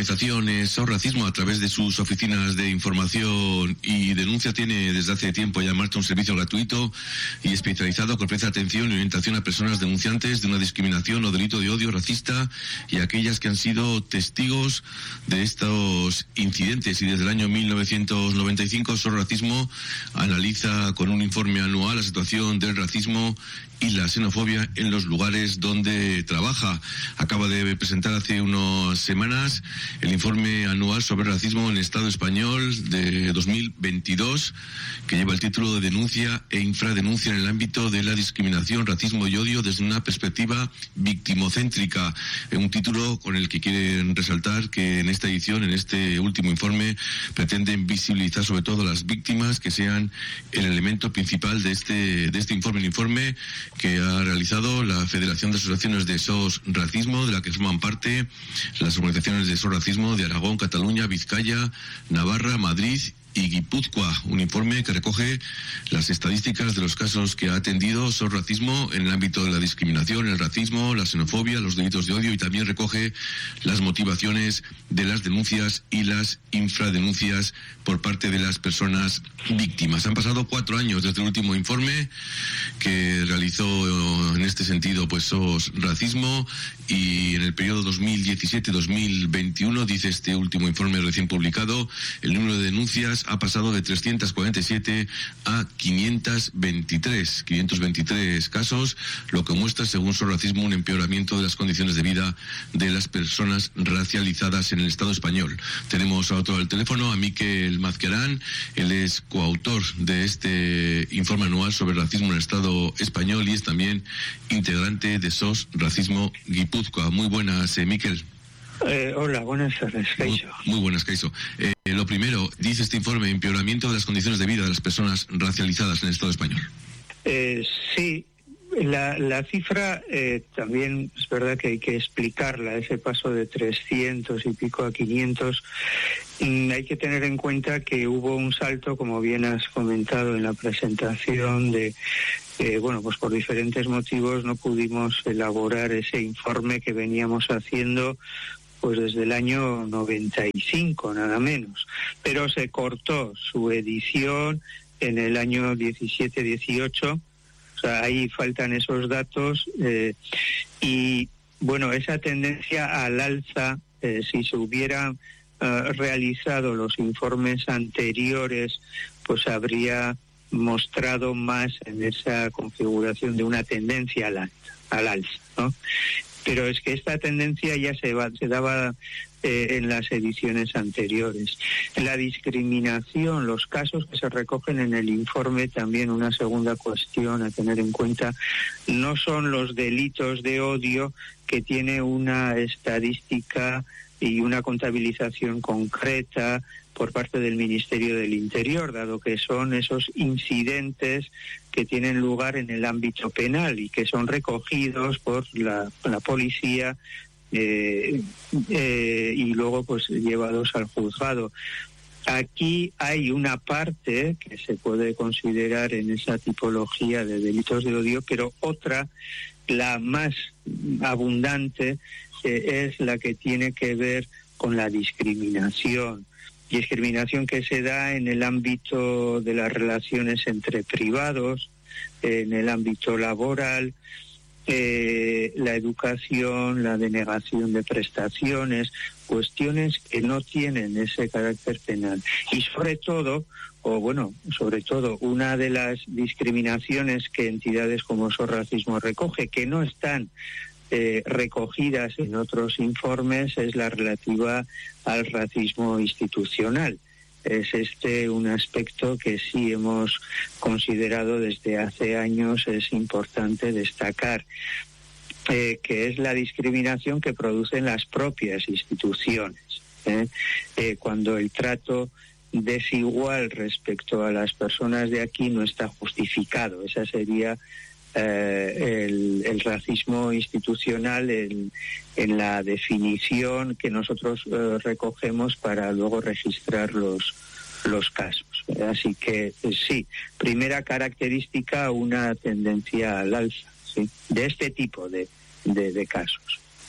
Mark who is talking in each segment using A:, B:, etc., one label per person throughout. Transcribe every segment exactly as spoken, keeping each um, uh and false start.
A: organización SOS Racismo, a través de sus oficinas de información y denuncia, tiene desde hace tiempo ya en marcha un servicio gratuito y especializado que ofrece atención y orientación a personas denunciantes de una discriminación o delito de odio racista y a aquellas que han sido testigos de estos incidentes. Y desde el año mil novecientos noventa y cinco SOS Racismo analiza con un informe anual la situación del racismo y la xenofobia en los lugares donde trabaja. Acaba de presentar hace unas semanas el informe anual sobre racismo en el Estado español de dos mil veintidós, que lleva el título de Denuncia e infradenuncia en el ámbito de la discriminación, racismo y odio desde una perspectiva victimocéntrica. Un título con el que quieren resaltar que en esta edición, en este último informe, pretenden visibilizar sobre todo las víctimas, que sean el elemento principal de este, de este informe. El informe que ha realizado la Federación de Asociaciones de SOS Racismo, de la que forman parte las organizaciones de SOS Racismo de Aragón, Cataluña, Vizcaya, Navarra, Madrid y Guipúzcoa. Un informe que recoge las estadísticas de los casos que ha atendido SOS Racismo en el ámbito de la discriminación, el racismo, la xenofobia, los delitos de odio, y también recoge las motivaciones de las denuncias y las infradenuncias por parte de las personas víctimas. Han pasado cuatro años desde el último informe que realizó en este sentido pues SOS Racismo, y en el periodo dos mil diecisiete dos mil veintiuno, dice este último informe recién publicado, el número de denuncias ha pasado de trescientos cuarenta y siete a quinientos veintitrés casos, lo que muestra, según SOS Racismo, un empeoramiento de las condiciones de vida de las personas racializadas en el Estado español. Tenemos a otro al teléfono, a Miquel Mazquerán. Él es coautor de este informe anual sobre racismo en el Estado español y es también integrante de SOS Racismo Guipúzcoa. Muy buenas, eh, Miquel.
B: Eh, hola, buenas tardes, Kaiso.
A: Muy, muy buenas, Kaiso. Eh, lo primero, dice este informe, empeoramiento de las condiciones de vida de las personas racializadas en el Estado español.
B: Eh, sí, la, la cifra eh, también es verdad que hay que explicarla, ese paso de trescientos y pico a quinientos. Mm, hay que tener en cuenta que hubo un salto, como bien has comentado en la presentación, de Eh, bueno, pues por diferentes motivos no pudimos elaborar ese informe que veníamos haciendo pues desde el año noventa y cinco, nada menos. Pero se cortó su edición en el año diecisiete dieciocho, o sea, ahí faltan esos datos, eh, y bueno, esa tendencia al alza, eh, si se hubieran eh, realizado los informes anteriores, pues habría mostrado más en esa configuración de una tendencia al alza, al alza, ¿no? Pero es que esta tendencia ya se, va, se daba eh, en las ediciones anteriores. La discriminación, los casos que se recogen en el informe, también una segunda cuestión a tener en cuenta, no son los delitos de odio, que tiene una estadística y una contabilización concreta por parte del Ministerio del Interior, dado que son esos incidentes que tienen lugar en el ámbito penal y que son recogidos por la, la policía eh, eh, y luego pues llevados al juzgado. Aquí hay una parte que se puede considerar en esa tipología de delitos de odio, pero otra, la más abundante, eh, es la que tiene que ver con la discriminación. Discriminación que se da en el ámbito de las relaciones entre privados, en el ámbito laboral, eh, la educación, la denegación de prestaciones, cuestiones que no tienen ese carácter penal. Y sobre todo, o bueno, sobre todo, una de las discriminaciones que entidades como SOS Racismo recoge, que no están Eh, recogidas en otros informes, es la relativa al racismo institucional. Es este un aspecto que sí hemos considerado desde hace años es importante destacar, eh, que es la discriminación que producen las propias instituciones. ¿eh? Eh, cuando el trato desigual respecto a las personas de aquí no está justificado, esa sería Eh, el, el racismo institucional en, en la definición que nosotros eh, recogemos para luego registrar los, los casos. Así que eh, sí, primera característica, una tendencia al alza, ¿sí? De este tipo de, de, de casos.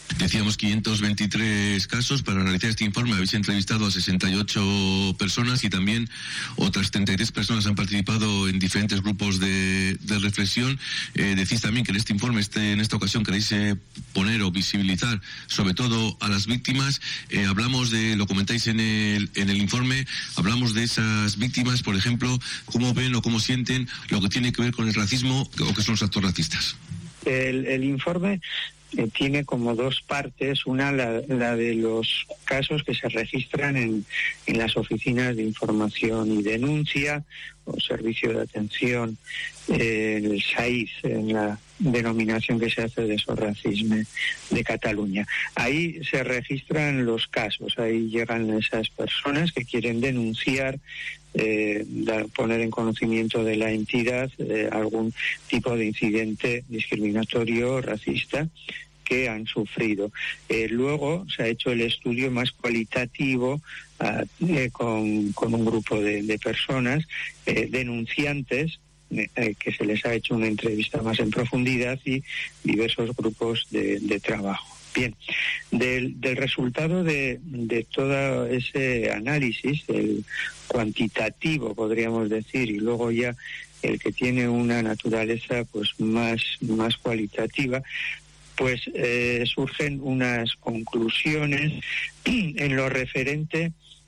A: Decíamos quinientos veintitrés casos. Para realizar este informe habéis entrevistado a sesenta y ocho personas y también otras treinta y tres personas han participado en diferentes grupos de, de reflexión. Eh, decís también que en este informe, este, en esta ocasión, queréis eh, poner o visibilizar sobre todo a las víctimas. Eh, hablamos de, lo comentáis en el, en el informe, hablamos de esas víctimas, por ejemplo, cómo ven o cómo sienten lo que tiene que ver con el racismo o que son los actos racistas.
B: El, el informe eh, tiene como dos partes, una la, la de los casos que se registran en, en las oficinas de información y denuncia o servicio de atención, eh, el S A I Z, en la denominación que se hace de Sorracisme de Cataluña. Ahí se registran los casos, ahí llegan esas personas que quieren denunciar, eh, dar, poner en conocimiento de la entidad eh, algún tipo de incidente discriminatorio, racista que han sufrido. Eh, luego se ha hecho el estudio más cualitativo uh, eh, con, con un grupo de, de personas, eh, denunciantes, eh, que se les ha hecho una entrevista más en profundidad y diversos grupos de, de trabajo. Bien, del, del resultado de, de todo ese análisis, el cuantitativo podríamos decir, y luego ya el que tiene una naturaleza pues más, más cualitativa, pues eh, surgen unas conclusiones en lo referente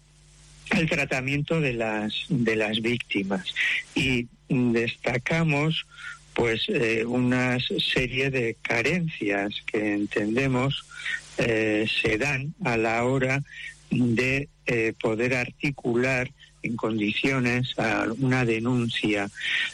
B: al tratamiento de las de las víctimas y destacamos pues eh, una serie de carencias que entendemos eh, se dan a la hora de eh, poder articular en condiciones a una denuncia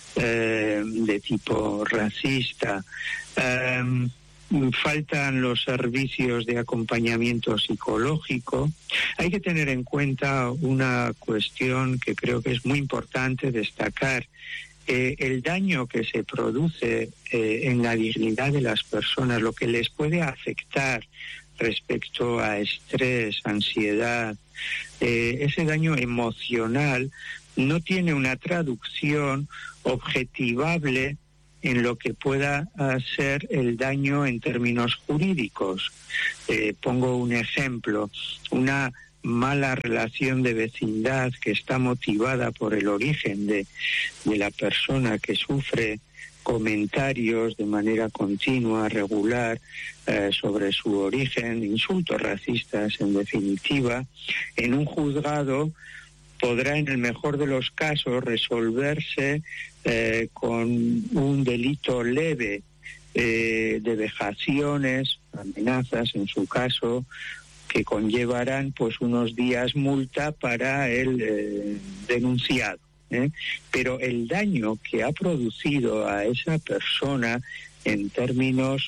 B: eh, de tipo racista. Um, Faltan los servicios de acompañamiento psicológico. Hay que tener en cuenta una cuestión que creo que es muy importante destacar. Eh, el daño que se produce eh, en la dignidad de las personas, lo que les puede afectar respecto a estrés, ansiedad, eh, ese daño emocional no tiene una traducción objetivable en lo que pueda ser el daño en términos jurídicos. Eh, pongo un ejemplo, una mala relación de vecindad que está motivada por el origen de, de la persona que sufre comentarios de manera continua, regular, eh, sobre su origen, insultos racistas en definitiva, en un juzgado podrá en el mejor de los casos resolverse eh, con un delito leve eh, de vejaciones, amenazas en su caso, que conllevarán pues unos días multa para el eh, denunciado. ¿eh? Pero el daño que ha producido a esa persona en términos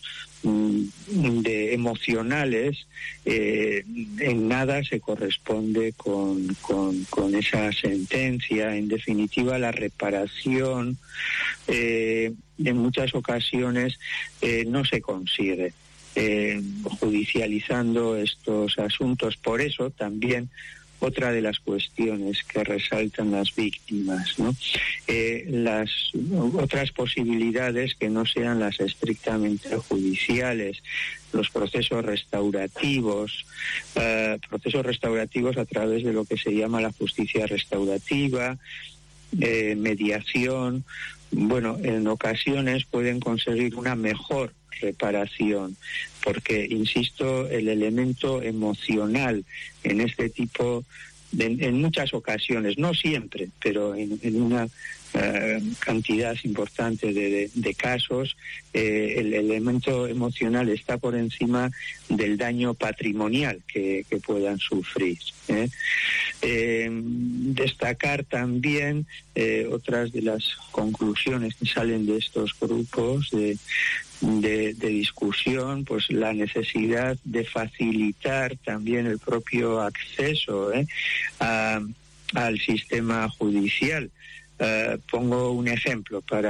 B: de emocionales eh, en nada se corresponde con, con, con esa sentencia. En definitiva, la reparación eh, en muchas ocasiones eh, no se consigue eh, judicializando estos asuntos. Por eso también otra de las cuestiones que resaltan las víctimas, ¿no? Eh, las otras posibilidades que no sean las estrictamente judiciales, los procesos restaurativos, eh, procesos restaurativos a través de lo que se llama la justicia restaurativa, eh, mediación. Bueno, en ocasiones pueden conseguir una mejor reparación, porque, insisto, el elemento emocional en este tipo de, en muchas ocasiones, no siempre, pero en, en una uh, cantidad importante de, de, de casos, eh, el elemento emocional está por encima del daño patrimonial que, que puedan sufrir. ¿eh? Eh, destacar también eh, otras de las conclusiones que salen de estos grupos de, de, de discusión, pues la necesidad de facilitar también el propio acceso ¿eh? a, al sistema judicial. Uh, pongo un ejemplo para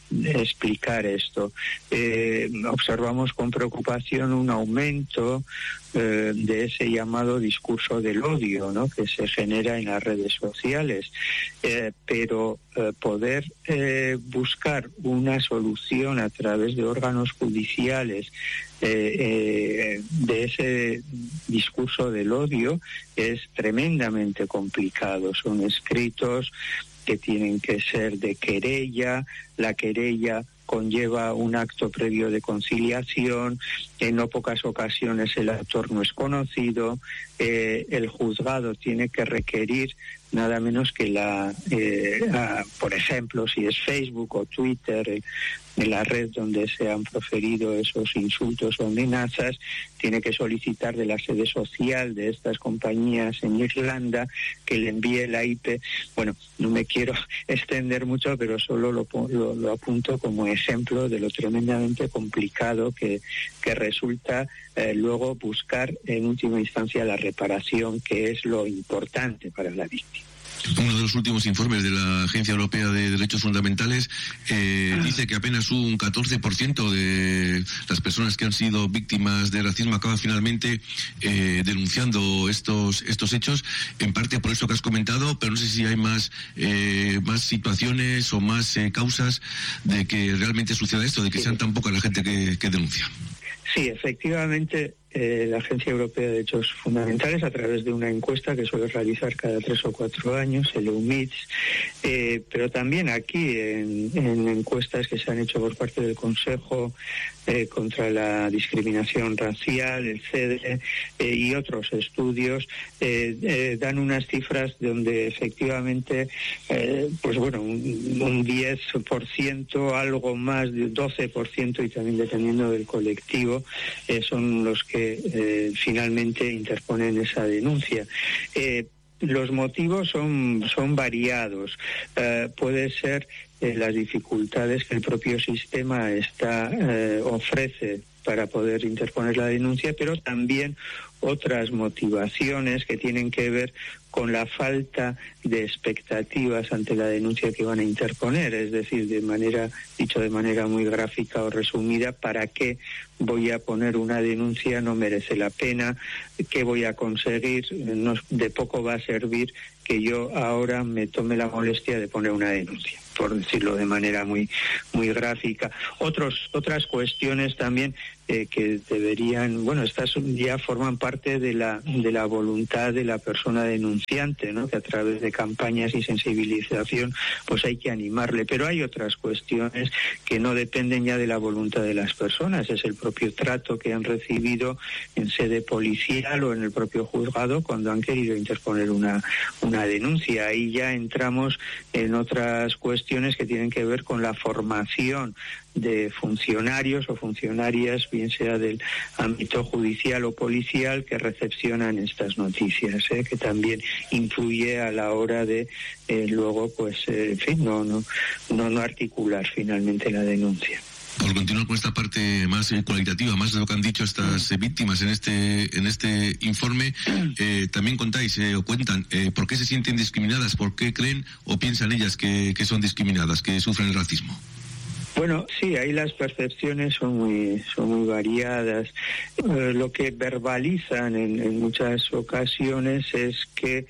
B: explicar esto. Eh, observamos con preocupación un aumento eh, de ese llamado discurso del odio, ¿no?, que se genera en las redes sociales, eh, pero eh, poder eh, buscar una solución a través de órganos judiciales eh, eh, de ese discurso del odio es tremendamente complicado. Son escritos que tienen que ser de querella, la querella conlleva un acto previo de conciliación, en no pocas ocasiones el autor no es conocido, eh, el juzgado tiene que requerir nada menos que la, eh, a, por ejemplo, si es Facebook o Twitter, eh, en la red donde se han proferido esos insultos o amenazas, tiene que solicitar de la sede social de estas compañías en Irlanda que le envíe la I P. Bueno, no me quiero extender mucho, pero solo lo, lo, lo apunto como ejemplo de lo tremendamente complicado que, que resulta eh, luego buscar en última instancia la reparación, que es lo importante para la víctima.
A: Uno de los últimos informes de la Agencia Europea de Derechos Fundamentales eh, dice que apenas un catorce por ciento de las personas que han sido víctimas de racismo acaban finalmente eh, denunciando estos estos hechos, en parte por eso que has comentado, pero no sé si hay más eh, más situaciones o más eh, causas de que realmente suceda esto, de que sean tan poca la gente que, que denuncia.
B: Sí, efectivamente, eh, la Agencia Europea de Derechos Fundamentales, a través de una encuesta que suele realizar cada tres o cuatro años, el U M I T S, eh, pero también aquí en, en encuestas que se han hecho por parte del Consejo eh, contra la Discriminación Racial, el C E D E, eh, y otros estudios, eh, eh, dan unas cifras donde efectivamente, eh, pues bueno, un, un diez por ciento, algo más de doce por ciento, y también dependiendo del colectivo, eh, son los que eh, finalmente interponen esa denuncia. Eh, los motivos son, son variados. Eh, puede ser eh, las dificultades que el propio sistema está eh, ofrece para poder interponer la denuncia, pero también otras motivaciones que tienen que ver con la falta de expectativas ante la denuncia que van a interponer, es decir, de manera, dicho de manera muy gráfica o resumida, ¿para qué voy a poner una denuncia? No merece la pena. ¿Qué voy a conseguir? No, de poco va a servir que yo ahora me tome la molestia de poner una denuncia, por decirlo de manera muy muy gráfica. Otros otras cuestiones también eh, que deberían, bueno, estas ya forman parte de la de la voluntad de la persona denunciante, ¿no?, que a través de campañas y sensibilización pues hay que animarle, pero hay otras cuestiones que no dependen ya de la voluntad de las personas, es el propio trato que han recibido en sede policial o en el propio juzgado cuando han querido interponer una una denuncia. Ahí ya entramos en otras cuestiones que tienen que ver con la formación de funcionarios o funcionarias, bien sea del ámbito judicial o policial, que recepcionan estas noticias, ¿eh? que también influye a la hora de eh, luego, pues, eh, en fin, no, no, no, no articular finalmente la denuncia.
A: Por continuar con esta parte más eh, cualitativa, más de lo que han dicho estas eh, víctimas en este en este informe, eh, también contáis eh, o cuentan eh, por qué se sienten discriminadas, por qué creen o piensan ellas que, que son discriminadas, que sufren el racismo.
B: Bueno, sí, ahí las percepciones son muy son muy variadas. Eh, lo que verbalizan en, en muchas ocasiones es que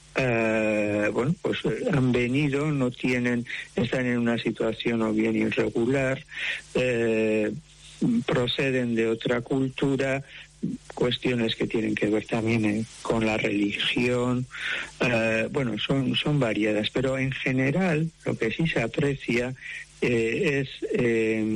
B: Uh, bueno, pues han venido, no tienen, están en una situación o bien irregular, eh, proceden de otra cultura, cuestiones que tienen que ver también eh, con la religión, uh, bueno, son, son variadas, pero en general lo que sí se aprecia eh, es eh,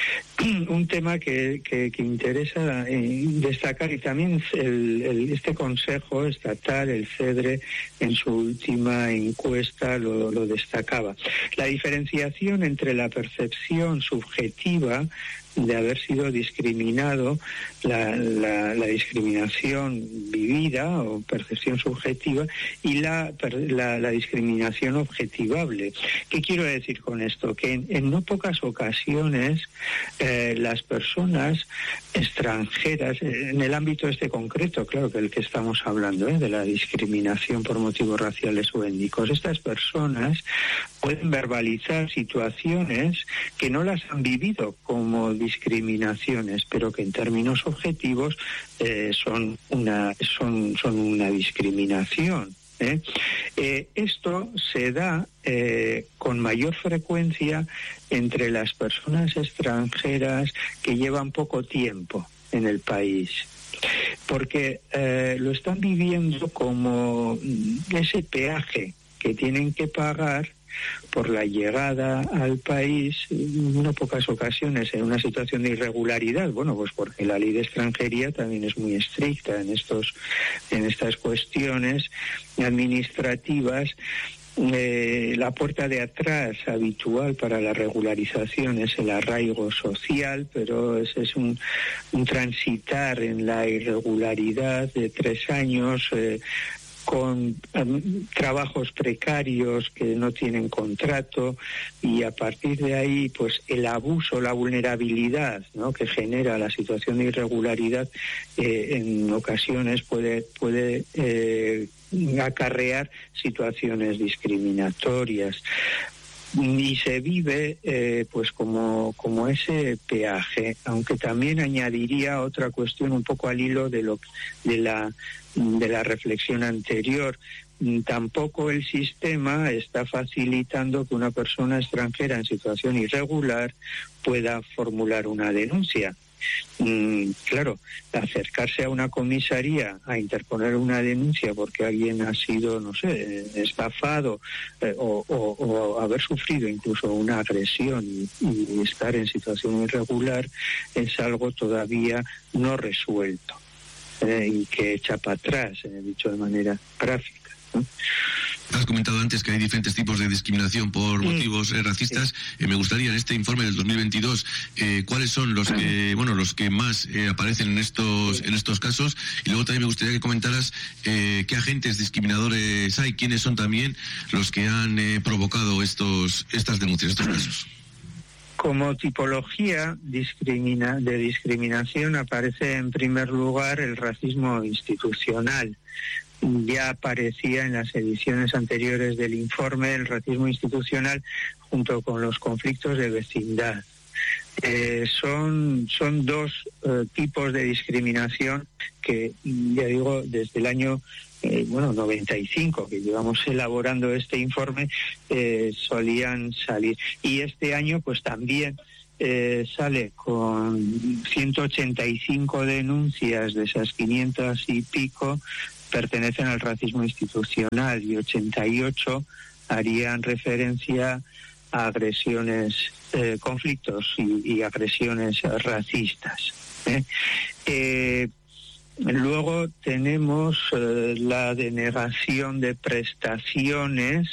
B: un tema que, que, que interesa eh, destacar, y también el, el, este Consejo Estatal, el CEDRE, en su última encuesta lo, lo destacaba. La diferenciación entre la percepción subjetiva de haber sido discriminado, la, la, la discriminación vivida o percepción subjetiva, y la, la, la discriminación objetivable. ¿Qué quiero decir con esto? Que en, en no pocas ocasiones eh, las personas extranjeras, en el ámbito este concreto, claro que el que estamos hablando, eh, de la discriminación por motivos raciales o étnicos, estas personas pueden verbalizar situaciones que no las han vivido como discriminaciones, pero que en términos objetivos eh, son una son son una discriminación. ¿Eh? Eh, esto se da eh, con mayor frecuencia entre las personas extranjeras que llevan poco tiempo en el país, porque eh, lo están viviendo como ese peaje que tienen que pagar por la llegada al país en no pocas ocasiones en una situación de irregularidad. Bueno, pues porque la ley de extranjería también es muy estricta en estos en estas cuestiones administrativas. Eh, la puerta de atrás habitual para la regularización es el arraigo social, pero ese es un, un transitar en la irregularidad de tres años eh, con um, trabajos precarios que no tienen contrato, y a partir de ahí pues el abuso, la vulnerabilidad, ¿no?, que genera la situación de irregularidad eh, en ocasiones puede puede eh, acarrear situaciones discriminatorias. Y se vive eh, pues como como ese peaje, aunque también añadiría otra cuestión un poco al hilo de lo de la de la reflexión anterior. Tampoco el sistema está facilitando que una persona extranjera en situación irregular pueda formular una denuncia. Mm, claro, acercarse a una comisaría a interponer una denuncia porque alguien ha sido, no sé, estafado eh, o, o, o haber sufrido incluso una agresión y, y estar en situación irregular es algo todavía no resuelto eh, y que echa para atrás, eh, dicho de manera gráfica, ¿no?
A: Has comentado antes que hay diferentes tipos de discriminación por motivos eh, racistas. Eh, me gustaría en este informe del dos mil veintidós eh, cuáles son los que, bueno, los que más eh, aparecen en estos en estos casos, y luego también me gustaría que comentaras eh, qué agentes discriminadores hay, quiénes son también los que han eh, provocado estos estas denuncias, estos casos.
B: Como tipología discrimina, de discriminación aparece en primer lugar el racismo institucional. Ya aparecía en las ediciones anteriores del informe el racismo institucional junto con los conflictos de vecindad. Eh, son, son dos eh, tipos de discriminación que, ya digo, desde el año eh, bueno, noventa y cinco, que llevamos elaborando este informe, eh, solían salir. Y este año pues también eh, sale con ciento ochenta y cinco denuncias, de esas quinientas y pico pertenecen al racismo institucional, y ochenta y ocho harían referencia a agresiones, eh, conflictos y, y agresiones racistas. ¿eh? Eh, luego tenemos eh, la denegación de prestaciones,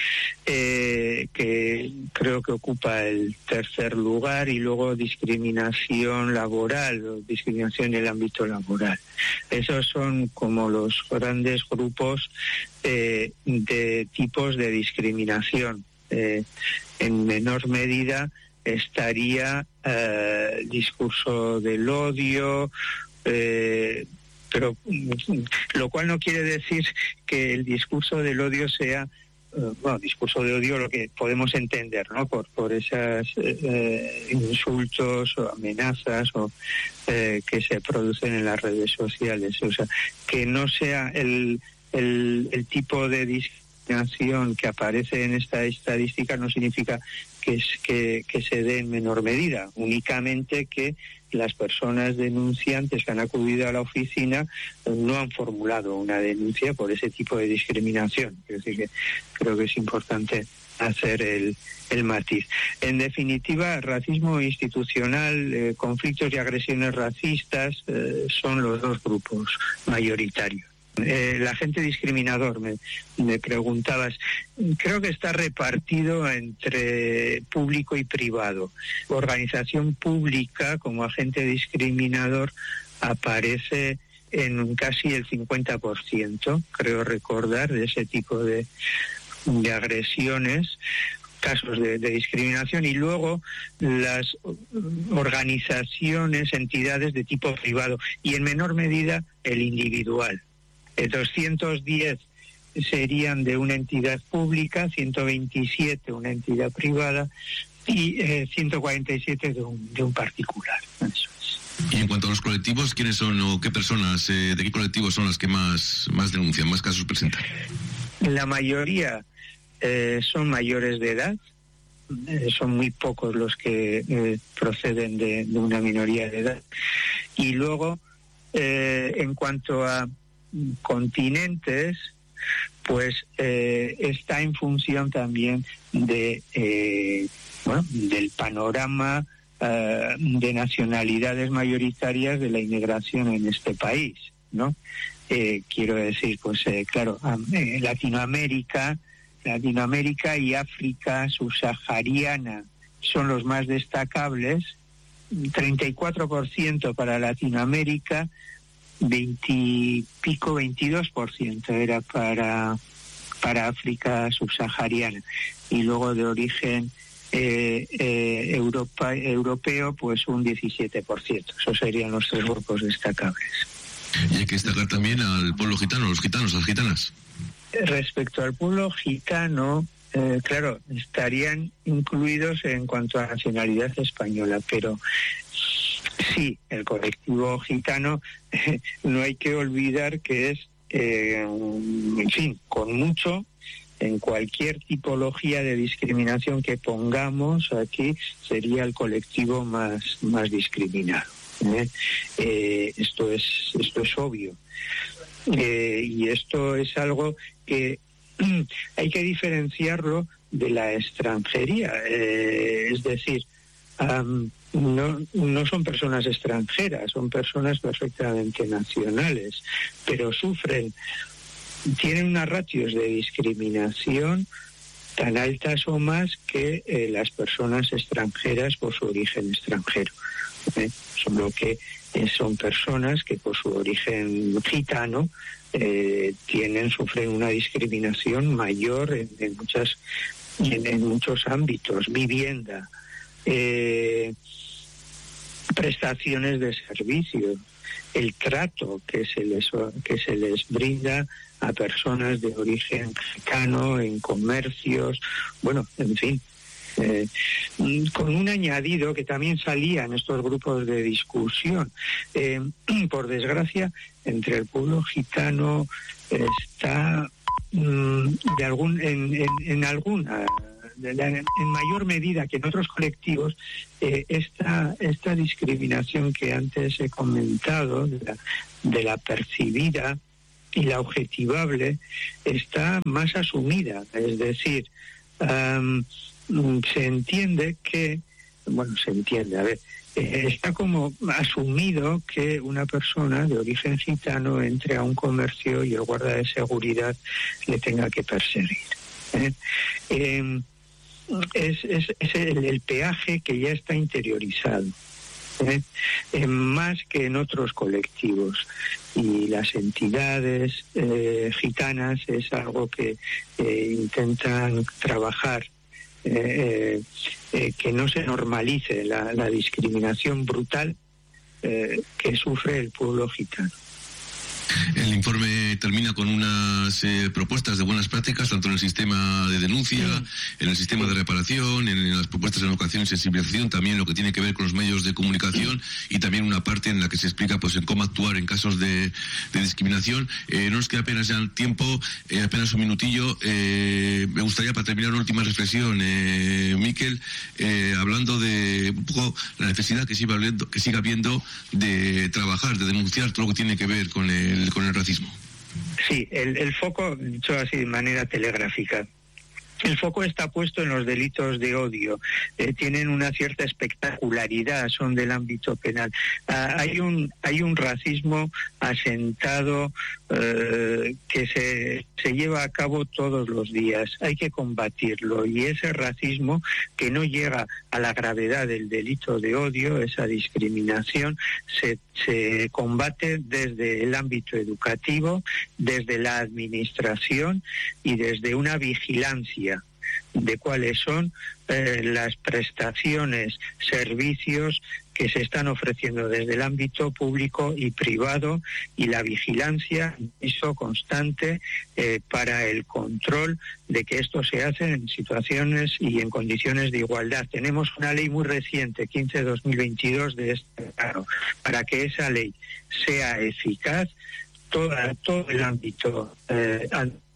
B: eh, que creo que ocupa el tercer lugar, y luego discriminación laboral o discriminación en el ámbito laboral. Esos son como los grandes grupos eh, de tipos de discriminación. Eh, en menor medida estaría eh, el discurso del odio, eh, pero lo cual no quiere decir que el discurso del odio sea, uh, bueno, discurso de odio lo que podemos entender, ¿no? Por, por esos eh, insultos o amenazas o eh, que se producen en las redes sociales. O sea, que no sea el, el, el tipo de discriminación que aparece en esta estadística no significa que, que, que se dé en menor medida, únicamente que las personas denunciantes que han acudido a la oficina no han formulado una denuncia por ese tipo de discriminación. Es decir, que creo que es importante hacer el, el matiz. En definitiva, racismo institucional, eh, conflictos y agresiones racistas eh, son los dos grupos mayoritarios. Eh, el agente discriminador, me, me preguntabas, creo que está repartido entre público y privado. Organización pública como agente discriminador aparece en casi el cincuenta por ciento, creo recordar, de ese tipo de, de agresiones, casos de, de discriminación, y luego las organizaciones, entidades de tipo privado, y en menor medida el individual. doscientos diez serían de una entidad pública, ciento veintisiete una entidad privada y eh, ciento cuarenta y siete de un, de un particular. Eso es.
A: Y en cuanto a los colectivos, ¿quiénes son o qué personas, eh, de qué colectivos son las que más, más denuncian, más casos presentan?
B: La mayoría eh, son mayores de edad, eh, son muy pocos los que eh, proceden de, de una minoría de edad. Y luego, eh, en cuanto a continentes, pues eh, está en función también de eh, bueno, del panorama uh, de nacionalidades mayoritarias de la inmigración en este país, ¿no? Eh, quiero decir, pues eh, claro, eh, Latinoamérica, Latinoamérica y África subsahariana son los más destacables, treinta y cuatro por ciento para Latinoamérica, veinte y pico, veintidós por ciento era para, para África subsahariana, y luego de origen eh, eh, Europa, europeo, pues un diecisiete por ciento. Esos serían los tres grupos destacables.
A: Y hay que destacar también al pueblo gitano, los gitanos, las gitanas.
B: Respecto al pueblo gitano, eh, claro, estarían incluidos en cuanto a nacionalidad española, pero sí, el colectivo gitano, eh, no hay que olvidar que es, eh, en fin, con mucho, en cualquier tipología de discriminación que pongamos aquí, sería el colectivo más, más discriminado. ¿eh? Eh, esto es, esto es obvio. Eh, y esto es algo que hay que diferenciarlo de la extranjería, eh, es decir, um, no, no son personas extranjeras, son personas perfectamente nacionales, pero sufren, tienen unas ratios de discriminación tan altas o más que eh, las personas extranjeras por su origen extranjero. ¿eh? Solo que eh, son personas que por su origen gitano eh, tienen, sufren una discriminación mayor en, en muchas en, en muchos ámbitos, vivienda, eh, prestaciones de servicios, el trato que se les que se les brinda a personas de origen gitano en comercios, bueno, en fin, eh, con un añadido que también salía en estos grupos de discusión. Eh, por desgracia, entre el pueblo gitano está mm, de algún en, en, en alguna en mayor medida que en otros colectivos, eh, esta esta discriminación que antes he comentado, de la, de la percibida y la objetivable, está más asumida. Es decir, um, se entiende que, bueno, se entiende, a ver, eh, está como asumido que una persona de origen gitano entre a un comercio y el guarda de seguridad le tenga que perseguir. ¿eh? Eh, Es, es, es el, el peaje que ya está interiorizado, ¿eh? Eh, más que en otros colectivos, y las entidades eh, gitanas es algo que eh, intentan trabajar, eh, eh, que no se normalice la, la discriminación brutal eh, que sufre el pueblo gitano.
A: El informe termina con unas eh, propuestas de buenas prácticas, tanto en el sistema de denuncia, en el sistema de reparación, en, en las propuestas en educación y sensibilización, también lo que tiene que ver con los medios de comunicación, y también una parte en la que se explica pues en cómo actuar en casos de, de discriminación. Eh, no nos queda apenas ya tiempo, eh, apenas un minutillo. Eh, me gustaría, para terminar, una última reflexión, eh, Miquel, eh, hablando de un poco la necesidad que siga habiendo, que siga habiendo de trabajar, de denunciar todo lo que tiene que ver con el con el racismo.
B: Sí, el, el foco, dicho así de manera telegráfica, el foco está puesto en los delitos de odio. Eh, tienen una cierta espectacularidad, son del ámbito penal. Ah, hay un hay un racismo asentado eh, que se, se lleva a cabo todos los días. Hay que combatirlo, y ese racismo, que no llega a la gravedad del delito de odio, esa discriminación, se, se combate desde el ámbito educativo, desde la administración y desde una vigilancia de cuáles son eh, las prestaciones, servicios que se están ofreciendo desde el ámbito público y privado, y la vigilancia eso constante eh, para el control de que esto se hace en situaciones y en condiciones de igualdad. Tenemos una ley muy reciente, quince de dos mil veintidós, de este año. Para que esa ley sea eficaz, todo, todo el ámbito eh,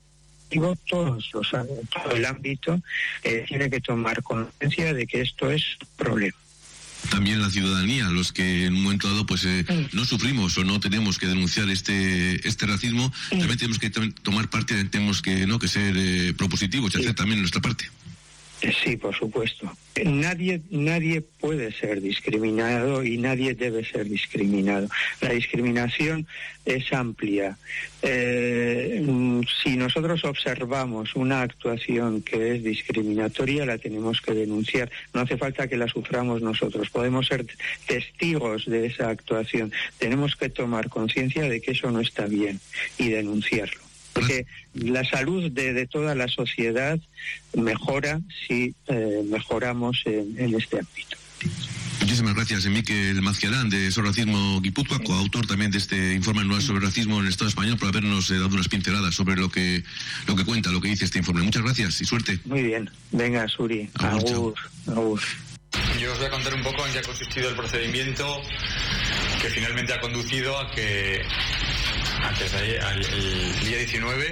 B: todos los, todo el ámbito eh, tiene que tomar conciencia de que esto es un problema.
A: También la ciudadanía, los que en un momento dado pues eh, sí. no sufrimos o no tenemos que denunciar este este racismo, sí. también tenemos que tomar parte, tenemos que no que ser eh, propositivos y sí. hacer también nuestra parte.
B: Sí, por supuesto. Nadie, nadie puede ser discriminado y nadie debe ser discriminado. La discriminación es amplia. Eh, si nosotros observamos una actuación que es discriminatoria, la tenemos que denunciar. No hace falta que la suframos nosotros. Podemos ser testigos de esa actuación. Tenemos que tomar conciencia de que eso no está bien y denunciarlo. Porque la salud de, de toda la sociedad mejora si eh, mejoramos en, en este ámbito.
A: Muchísimas gracias, Mikel Mazquiarán, de Sobre Racismo Guipúzcoa, coautor también de este informe anual sobre racismo en el Estado español, por habernos eh, dado unas pinceladas sobre lo que lo que cuenta, lo que dice este informe. Muchas gracias y suerte.
B: Muy bien. Venga, Suri. Agur. Agur.
C: Yo os voy a contar un poco en qué ha consistido el procedimiento que finalmente ha conducido a que antes de ayer, el, el día diecinueve,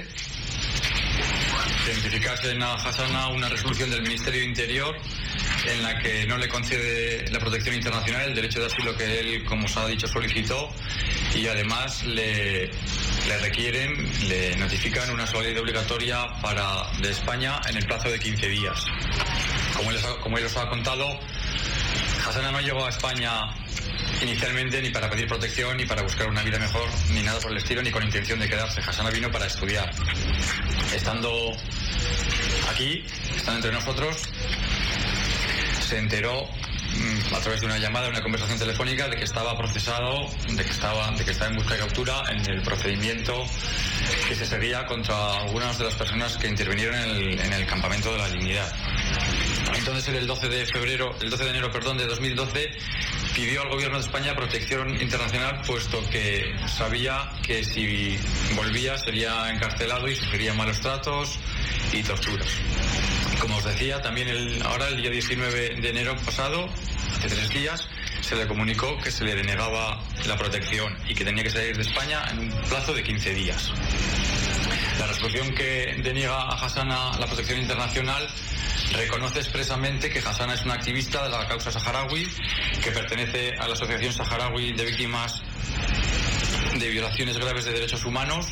C: se identificase a Hasana una resolución del Ministerio de Interior en la que no le concede la protección internacional, el derecho de asilo que él, como os ha dicho, solicitó, y además le, le requieren, le notifican una salida obligatoria para de España en el plazo de quince días. Como él, como él os ha contado, Hasana no llegó a España inicialmente ni para pedir protección, ni para buscar una vida mejor, ni nada por el estilo, ni con intención de quedarse. Hasana vino para estudiar. Estando aquí, estando entre nosotros, se enteró a través de una llamada, una conversación telefónica, de que estaba procesado, de que estaba, de que estaba en busca de captura en el procedimiento que se seguía contra algunas de las personas que intervinieron en el, en el campamento de la dignidad. Entonces, el doce de febrero, el doce de enero, perdón, de dos mil doce, pidió al gobierno de España protección internacional, puesto que sabía que si volvía sería encarcelado y sufriría malos tratos y torturas. Como os decía, también el, ahora el día diecinueve de enero pasado, hace tres días, se le comunicó que se le denegaba la protección y que tenía que salir de España en un plazo de quince días. La resolución que deniega a Hasana la protección internacional reconoce expresamente que Hasana es una activista de la causa saharaui, que pertenece a la Asociación Saharaui de Víctimas de Violaciones Graves de Derechos Humanos,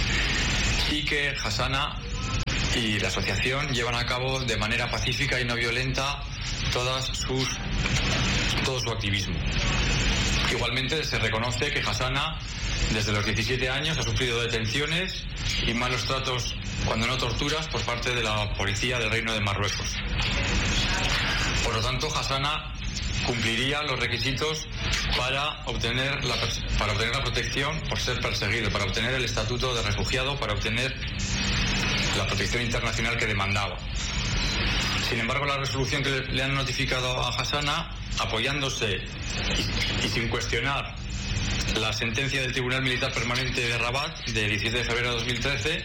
C: y que Hasana y la asociación llevan a cabo de manera pacífica y no violenta todas sus, todo su activismo. Igualmente se reconoce que Hasana desde los diecisiete años ha sufrido detenciones y malos tratos, cuando no torturas, por parte de la policía del Reino de Marruecos. Por lo tanto, Hasana cumpliría los requisitos para obtener la, para obtener la protección por ser perseguido, para obtener el estatuto de refugiado, para obtener la protección internacional que demandaba. Sin embargo, la resolución que le han notificado a Hasana, apoyándose y, y sin cuestionar la sentencia del Tribunal Militar Permanente de Rabat de diecisiete de febrero de dos mil trece,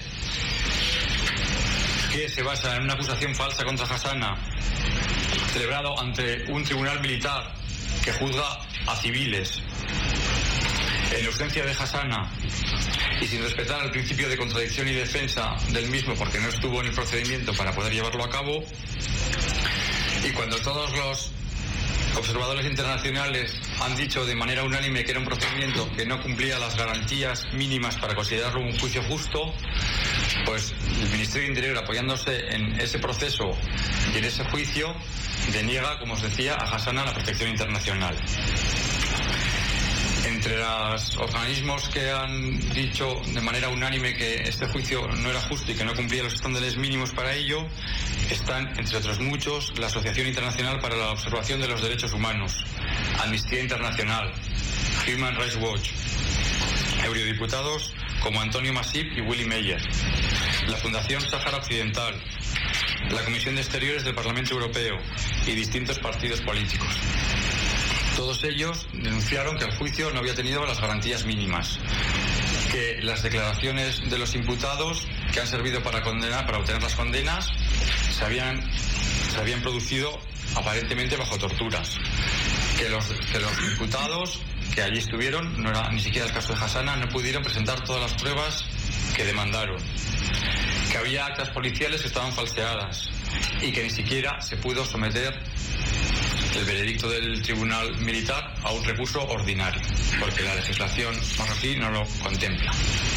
C: que se basa en una acusación falsa contra Hasana, celebrado ante un tribunal militar que juzga a civiles, en ausencia de Hasana y sin respetar el principio de contradicción y defensa del mismo, porque no estuvo en el procedimiento para poder llevarlo a cabo, y cuando todos los observadores internacionales han dicho de manera unánime que era un procedimiento que no cumplía las garantías mínimas para considerarlo un juicio justo, pues el Ministerio de Interior, apoyándose en ese proceso y en ese juicio, deniega, como os decía, a Hasana la protección internacional. Entre los organismos que han dicho de manera unánime que este juicio no era justo y que no cumplía los estándares mínimos para ello, están, entre otros muchos, la Asociación Internacional para la Observación de los Derechos Humanos, Amnistía Internacional, Human Rights Watch, eurodiputados como Antonio Masip y Willy Meyer, la Fundación Sáhara Occidental, la Comisión de Exteriores del Parlamento Europeo y distintos partidos políticos. Todos ellos denunciaron que el juicio no había tenido las garantías mínimas, que las declaraciones de los imputados que han servido para condenar, para obtener las condenas, se habían, se habían producido aparentemente bajo torturas, que los, que los imputados que allí estuvieron, no era ni siquiera el caso de Hasana, no pudieron presentar todas las pruebas que demandaron, que había actas policiales que estaban falseadas y que ni siquiera se pudo someter el veredicto del tribunal militar a un recurso ordinario, porque la legislación marroquí no lo contempla.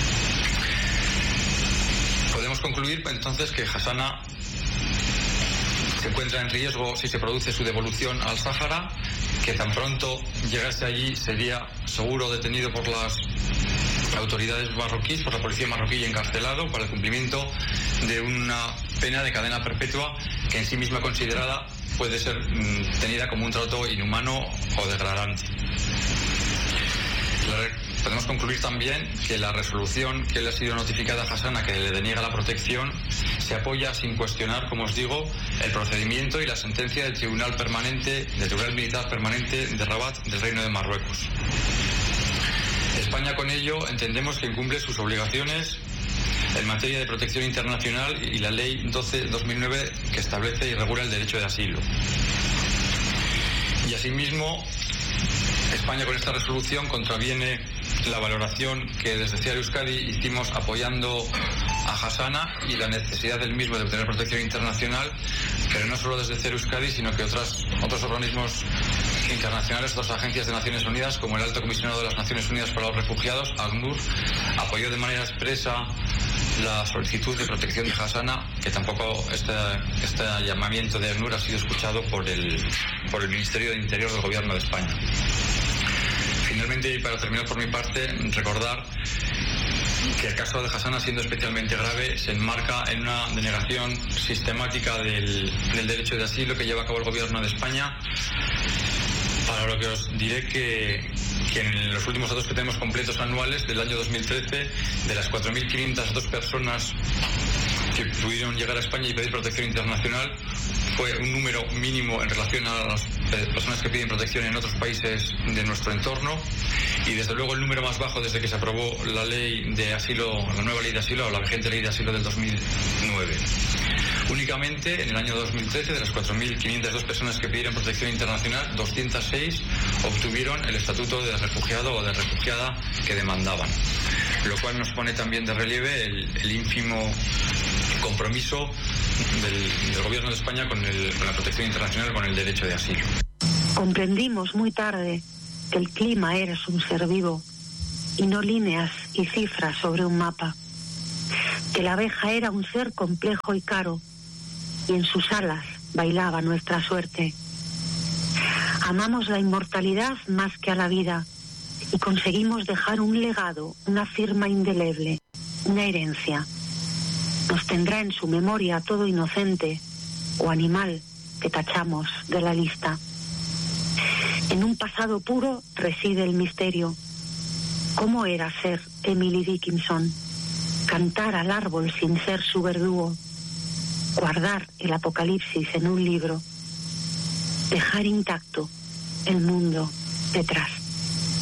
C: Podemos concluir entonces que Hasana se encuentra en riesgo si se produce su devolución al Sáhara, que tan pronto llegase allí sería seguro detenido por las autoridades marroquíes, por la policía marroquí, y encarcelado para el cumplimiento de una pena de cadena perpetua que en sí misma considerada puede ser mmm, tenida como un trato inhumano o degradante. La, podemos concluir también que la resolución que le ha sido notificada a Hasana, que le deniega la protección, se apoya sin cuestionar, como os digo, el procedimiento y la sentencia del Tribunal Permanente, del Tribunal Militar Permanente de Rabat del Reino de Marruecos. España con ello entendemos que incumple sus obligaciones en materia de protección internacional y la Ley doce barra dos mil nueve que establece y regula el derecho de asilo. Y asimismo, España con esta resolución contraviene la valoración que desde C I A R Euskadi hicimos apoyando a Hasana y la necesidad del mismo de obtener protección internacional, pero no solo desde C I A R Euskadi, sino que otras, otros organismos internacionales, otras agencias de Naciones Unidas, como el Alto Comisionado de las Naciones Unidas para los Refugiados, ACNUR, apoyó de manera expresa la solicitud de protección de Hasana, que tampoco este, este llamamiento de ACNUR ha sido escuchado por el, por el Ministerio de Interior del Gobierno de España. Finalmente, y para terminar por mi parte, recordar que el caso de Hasana, siendo especialmente grave, se enmarca en una denegación sistemática del, del derecho de asilo que lleva a cabo el Gobierno de España, para lo que os diré que, que en los últimos datos que tenemos completos anuales del año dos mil trece, de las cuatro mil quinientas dos personas que pudieron llegar a España y pedir protección internacional, fue un número mínimo en relación a las personas que piden protección en otros países de nuestro entorno, y desde luego el número más bajo desde que se aprobó la ley de asilo, la nueva ley de asilo, o la vigente ley de asilo del dos mil nueve. Únicamente en el año dos mil trece, de las cuatro mil quinientas dos personas que pidieron protección internacional, doscientas seis obtuvieron el estatuto de refugiado o de refugiada que demandaban, lo cual nos pone también de relieve el, el ínfimo compromiso del, del Gobierno de España con, el, con la protección internacional, con el derecho de asilo.
D: Comprendimos muy tarde que el clima era un ser vivo y no líneas y cifras sobre un mapa, que la abeja era un ser complejo y caro, y en sus alas bailaba nuestra suerte. Amamos la inmortalidad más que a la vida y conseguimos dejar un legado, una firma indeleble, una herencia. Nos tendrá en su memoria todo inocente o animal que tachamos de la lista. En un pasado puro reside el misterio. ¿Cómo era ser Emily Dickinson? Cantar al árbol sin ser su verdugo, guardar el apocalipsis en un libro, dejar intacto el mundo detrás.